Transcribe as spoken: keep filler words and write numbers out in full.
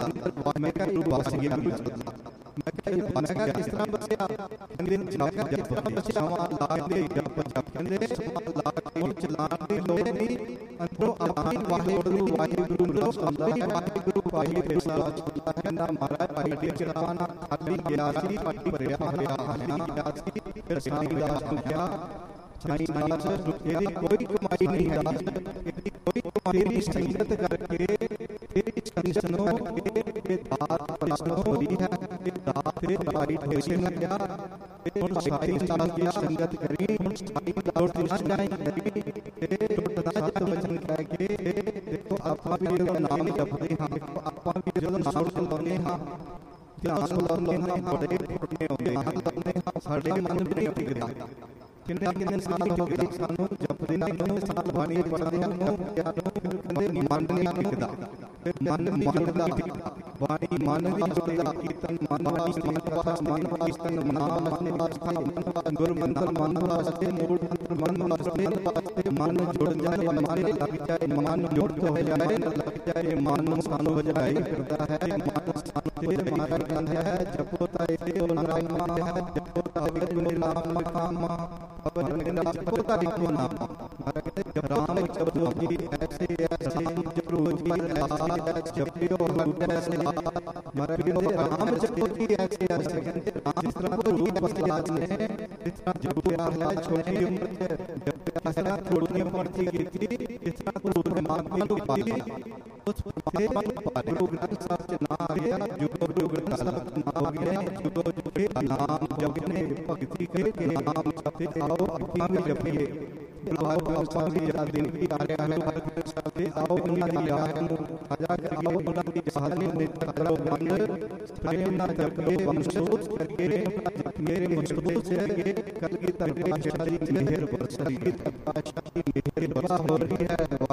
ਅੰਦਰ ਮੈਂ ਕਿਹਾ ਗੁਰੂ ਵਸ ਗਿਆ ਮੈਂ ਕਿਹਾ ਮੈਂ ਕਿਹਾ ਕਿਸ ਤਰ੍ਹਾਂ ਬਸਿਆ ਕਹਿੰਦੇ ਜਪ ਜਿਸ ਤਰ੍ਹਾਂ ਬਸਿਆ ਲਾ ਦੇ ਜਪ ਜਪ ਕਹਿੰਦੇ ਲਾ ਕੇ ਚਲਾਣ ਦੀ ਲੋੜ ਨਹੀਂ ਅੰਦਰੋਂ ਆਪਣੀ ਵਾਹਿਗੁਰੂ ਵਾਹਿਗੁਰੂ ਨੂੰ ਸੁਣਦਾ ਹੈ ਵਾਹਿਗੁਰੂ ਵਾਹਿਗੁਰੂ ਫੈਸਲਾ ਕਹਿੰਦਾ ਮਹਾਰਾਜ ਭਾਈ ਦੀ ਚਰਾਵਾਂ ਖਾਲੀ ਗਿਆ ਸੀ ਪਾਟੀ ਭਰਿਆ ਹੋਇਆ ਖਾਲੀ ਗਿਆ ਸੀ ਫਿਰ ਸਾਈਂ ਦਾਸ ਨੂੰ ਕਿਹਾ ਸਾਈਂ ਦਾਸ ਇਹਦੀ ਕੋਈ ਕਮਾਈ ਨਹੀਂ ਹੈ ਇਹਦੀ ਕੋਈ ਕਮਾਈ ਨਹੀਂ ਸੰਗਤ ਕਰਕੇ ਤੇਰੀ ਸੰਗਤ ਨੂੰ ਇਹ ਦਾਤ ਪ੍ਰਸ਼ਨ ਹੋਈ ਹੈ ਇਹ ਦਾਤ ਤੇ ਭਾਈ ਠੇਸੇ ਨੇ ਕਿਹਾ ਹੁਣ ਸਾਈਂ ਦਾਸ ਦੀ ਸੰਗਤ ਕਰੀ ਹੁਣ ਸਾਈਂ ਦਾਸ ਦੀ ਸੰਗਤ ਕਰੀ ਇਹ ਟੁੱਟਦਾ ਸਤ ਵਚਨ ਕਹਿ ਕੇ ਦੇਖੋ ਆਪਾਂ ਵੀ ਜਦੋਂ ਨਾਮ ਜਪਦੇ ਹਾਂ ਆਪਾਂ ਵੀ ਜਦੋਂ ਨਾਮ ਸੁਣਦੇ ਹਾਂ ਧਿਆਨ ਲਾਉਂਦੇ ਹਾਂ ਬੜੇ ਟੁੱਟੇ ਹੁੰਦੇ ਹਾਂ ਲਾਉਂਦੇ ਹਾਂ ਸਾਡੇ ਮਨ ਵੀ ਨਹੀਂ ਟਿਕਦਾ ਕਿੰਨੇ ਕਿੰਨੇ ਸਾਲ ਹੋ ਗਏ ਸਾਨੂੰ ਜਪਦੇ ਨੂੰ ਸਾਲ ਬਾਣੀ ਪੜ੍ਹਦੇ ਨੂੰ ਕਹਿੰਦੇ ਮਨ ਨਹੀਂ ਟਿਕਦਾ ਮਨ ਮੰਨਦਾ ਬਾਣੀ ਮਨ ਨਹੀਂ ਜੁੜਦਾ ਕੀਰਤਨ ਮਨ ਵਾਸਤੇ ਮਨ ਵਾਸਤੇ ਮਨ ਵਾਸਤੇ ਨਾਮ ਮਨ ਵਾਸਤੇ ਮਨ ਗੁਰ ਮੰਤਰ ਮਨ ਵਾਸਤੇ ਮੂਲ ਮੰਤਰ ਮਨ ਵਾਸਤੇ ਮਨ ਜੁੜ ਜਾਏ ਮਨ ਲੱਗ ਜਾਏ ਮਨ ਜੁੜ ਹੋ ਜਾਏ ਲੱਗ ਜਾਏ ਮਨ ਸਾਨੂੰ ਵਜਾਈ ਕਰਦਾ ਹੈ ਮਨ ਸਾਨੂੰ ਤੇ ਮਾਰਾ ਕਹਿੰਦਾ ਹੈ ਜਪੋ ਤਾਏ ਤੇ ਨਾਮ ਹੈ ਜਪੋ ਤਾਏ ਗੁਰੂ ਨਾਮ ਮਕਾਮ अपन कहना जपो तारीख को नाम मारा कहते राम जपो जी ऐसे ऐसे जपो जी लाल जपियो हट ऐसे मारा कहते राम जपो जी ऐसे ऐसे कहते राम जिस तरह को रूप बसलाज ने जिस तरह जपो है छोटी उम्र से जपया है थोड़ी उम्र थी की जिस तरह को परमात्मा को पाई उस परमात्मा गुरु ग्रंथ साहब के नाम आया जो गुरु ग्रंथ साहब के नाम आ गया जो जो नाम जपने भक्ति के नाम जपते आओ अपना भी जपिए बुलाओ पासा भी याद दिन की आ रहा है हर साथे आओ उन्हां दी याद नु आजा के आओ उन्हां दी सहारे ने करो बंद प्रेम ना जपे वंशोज करके मेरे मुस्तफा से कल की तरह शरीर मेहर पर शरीर पाशा की मेहर बड़ा हो रही है।